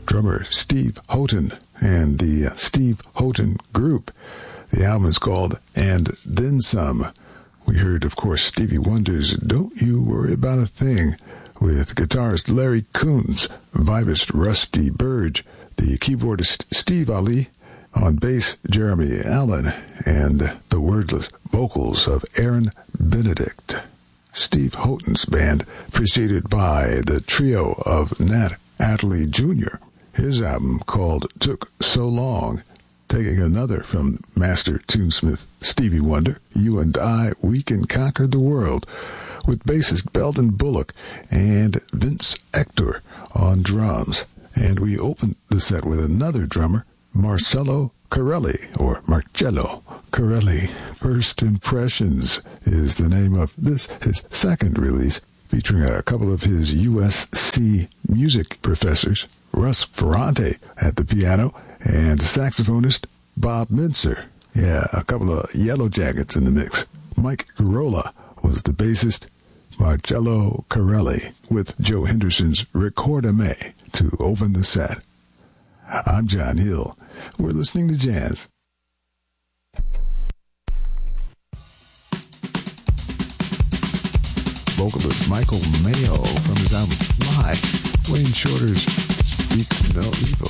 drummer Steve Houghton and the Steve Houghton Group. The album is called And Then Some. We heard, of course, Stevie Wonder's Don't You Worry About a Thing with guitarist Larry Coons, vibist Rusty Burge, the keyboardist Steve Ali, on bass Jeremy Allen, and the wordless vocals of Aaron Benedict. Steve Houghton's band, preceded by the trio of Nat Adderley Jr., his album called Took So Long, taking another from master tunesmith Stevie Wonder, You and I, We Can Conquer the World, with bassist Belden Bullock and Vince Ector on drums. And we opened the set with another drummer, Marcello Corelli, or Marcello Corelli. First Impressions is the name of this, his second release, featuring a couple of his USC music professors, Russ Ferrante at the piano, and saxophonist Bob Mincer. Yeah, a couple of Yellow Jackets in the mix. Mike Girola was the bassist. Marcello Corelli with Joe Henderson's Recorda Me to open the set. I'm John Hill. We're listening to jazz. Vocalist Michael Mayo from his album Fly, Wayne Shorter's Speak No Evil.